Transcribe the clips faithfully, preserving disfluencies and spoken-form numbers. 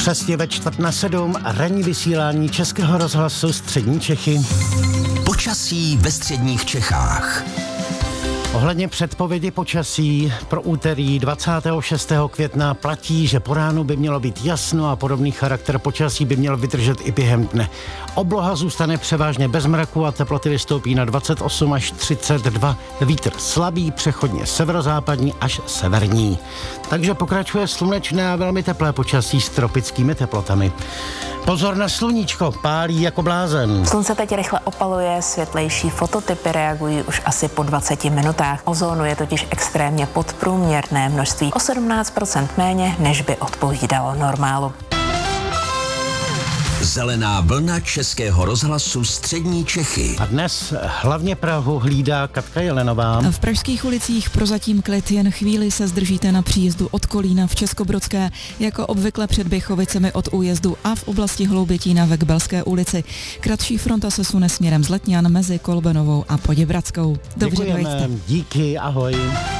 Přesně ve čtvrt na sedm ranní vysílání Českého rozhlasu Střední Čechy. Počasí ve středních Čechách. Ohledně předpovědi počasí pro úterý dvacátého šestého května platí, že po ránu by mělo být jasno a podobný charakter počasí by měl vydržet i během dne. Obloha zůstane převážně bez mraku a teploty vystoupí na dvacet osm až třicet dva. Vítr slabý, přechodně severozápadní až severní. Takže pokračuje slunečné a velmi teplé počasí s tropickými teplotami. Pozor na sluníčko, pálí jako blázen. Slunce teď rychle opaluje, světlejší fototypy reagují už asi po dvaceti minutách. Ozónu je totiž extrémně podprůměrné množství, o sedmnáct procent méně, než by odpovídalo normálu. Zelená vlna Českého rozhlasu Střední Čechy. A dnes hlavně Prahu hlídá Katka Jelenová. V pražských ulicích prozatím klid, jen chvíli se zdržíte na příjezdu od Kolína v Českobrodské, jako obvykle před Běchovicemi od újezdu a v oblasti Hloubětína ve Kbelské ulici. Kratší fronta se sune směrem z Letňan mezi Kolbenovou a Poděbradskou. Dobře dojďte. Díky, ahoj.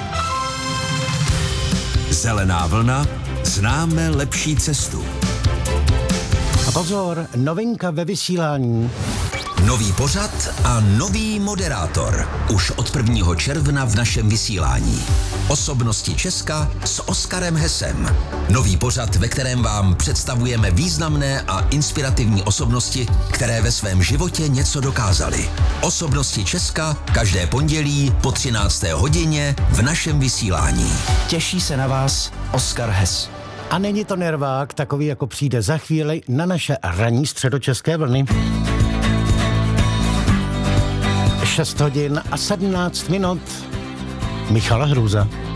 Zelená vlna, známe lepší cestu. A pozor, novinka ve vysílání. Nový pořad a nový moderátor. Už od prvního června v našem vysílání. Osobnosti Česka s Oskarem Hesem. Nový pořad, ve kterém vám představujeme významné a inspirativní osobnosti, které ve svém životě něco dokázaly. Osobnosti Česka každé pondělí po třinácté hodině v našem vysílání. Těší se na vás Oskar Hes. A není to nervák, takový jako přijde za chvíli na naše ranní středočeské vlny. šest hodin a sedmnáct minut. Michala Hrůza.